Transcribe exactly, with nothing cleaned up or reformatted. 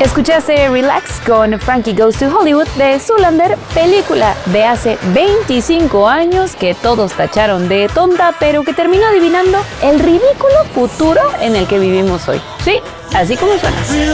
Escuchaste Relax con Frankie Goes to Hollywood de Zoolander, película de hace veinticinco años que todos tacharon de tonta, pero que terminó adivinando el ridículo futuro en el que vivimos hoy. Sí, así como suena.